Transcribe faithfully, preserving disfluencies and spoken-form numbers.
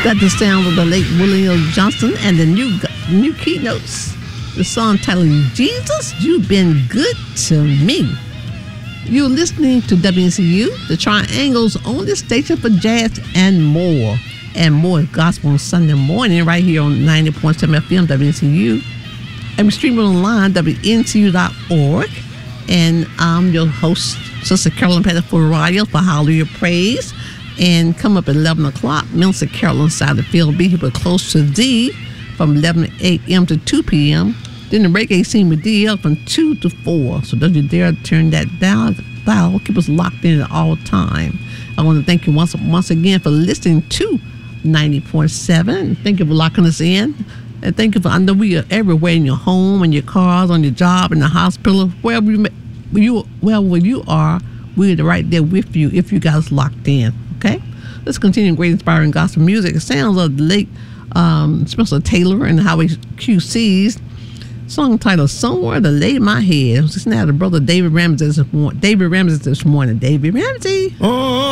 Got the sound of the late Willie Johnson and the new new keynotes. The song titled Jesus, You've Been Good to Me. You're listening to W N C U, the Triangle's only station for jazz and more. And more gospel on Sunday morning right here on ninety point seven F M W N C U. And we stream it online, W N C U dot org. And I'm your host, Sister Carolyn Pettiford-Ryan for Hallelujah Praise. And come up at eleven o'clock, Minister Carolyn Satterfield will be here with Close to Thee from eleven a.m. to two p.m. Then the reggae scene with D L from two to four. So don't you dare turn that down. Dial. Keep us locked in at all time. I want to thank you once, once again for listening to ninety point seven. Thank you for locking us in. And thank you for, I know we are everywhere in your home, in your cars, on your job, in the hospital, wherever you, you, well, where you are, we're right there with you if you guys locked in. Okay? Let's continue great inspiring gospel music. It sounds of the late um, Spencer Taylor and Highway Q C's song titled Somewhere to Lay My Head. It's now the brother David Ramsey this morning. David Ramsey this morning. David Ramsey. Oh.